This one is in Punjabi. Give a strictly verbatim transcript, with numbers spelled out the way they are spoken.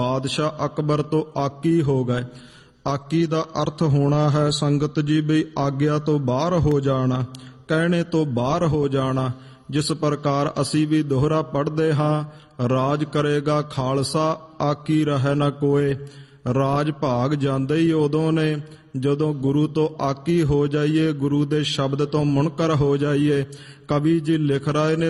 ਬਾਦਸ਼ਾਹ ਅਕਬਰ ਤੋਂ ਆਕੀ ਹੋ ਗਏ। ਆਕੀ ਦਾ ਅਰਥ ਹੋਣਾ ਹੈ ਸੰਗਤ ਜੀ ਬਈ ਆਗਿਆ ਤੋਂ ਬਾਹਰ ਹੋ ਜਾਣਾ, ਕਹਿਣੇ ਤੋਂ ਬਾਹਰ ਹੋ ਜਾਣਾ। ਜਿਸ ਪ੍ਰਕਾਰ ਅਸੀਂ ਵੀ ਦੋਹਰਾ ਪੜ੍ਹਦੇ ਹਾਂ, ਰਾਜ ਕਰੇਗਾ ਖਾਲਸਾ ਆਕੀ ਰਹਿ ਨਾ ਕੋਏ। ਰਾਜ ਭਾਗ ਜਾਂਦੇ ਹੀ ਉਦੋਂ ਨੇ ਜਦੋਂ ਗੁਰੂ ਤੋਂ ਆਕੀ ਹੋ ਜਾਈਏ, ਗੁਰੂ ਦੇ ਸ਼ਬਦ ਤੋਂ ਮੁਨਕਰ ਹੋ ਜਾਈਏ। ਕਵੀ ਜੀ ਲਿਖ ਰਹੇ ਨੇ,